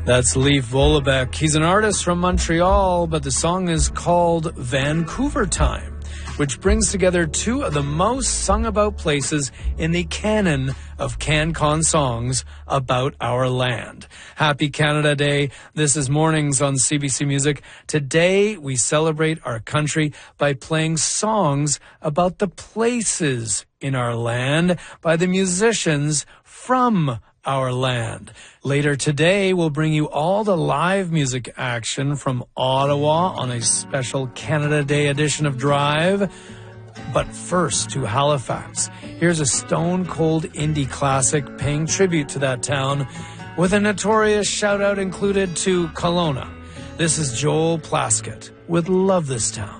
That's Leif Vollebeck. He's an artist from Montreal, but the song is called Vancouver Time, which brings together two of the most sung about places in the canon of CanCon songs about our land. Happy Canada Day. This is Mornings on CBC Music. Today we celebrate our country by playing songs about the places in our land by the musicians from our land. Later today, we'll bring you all the live music action from Ottawa on a special Canada Day edition of Drive. But first to Halifax. Here's a stone-cold indie classic paying tribute to that town with a notorious shout-out included to Kelowna. This is Joel Plaskett with Love This Town.